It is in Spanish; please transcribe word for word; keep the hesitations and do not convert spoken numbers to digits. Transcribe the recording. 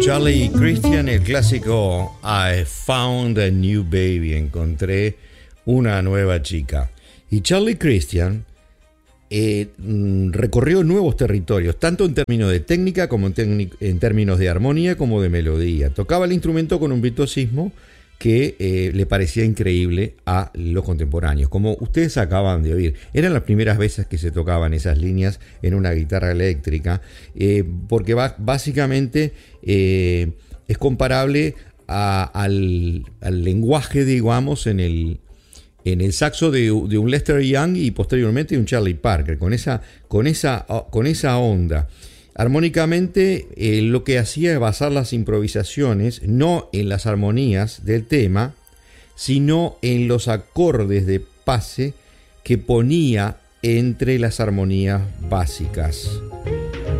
Charlie Christian, el clásico I Found a New Baby, encontré una nueva chica. Y Charlie Christian eh, recorrió nuevos territorios, tanto en términos de técnica como en, en términos de armonía como de melodía. Tocaba el instrumento con un virtuosismo que eh, le parecía increíble a los contemporáneos. Como ustedes acaban de oír, eran las primeras veces que se tocaban esas líneas en una guitarra eléctrica, eh, porque va, básicamente eh, es comparable a, al, al lenguaje, digamos, en el, en el saxo de, de un Lester Young y posteriormente de un Charlie Parker, con esa, con esa, con esa onda. Armónicamente, eh, lo que hacía es basar las improvisaciones no en las armonías del tema, sino en los acordes de pase que ponía entre las armonías básicas.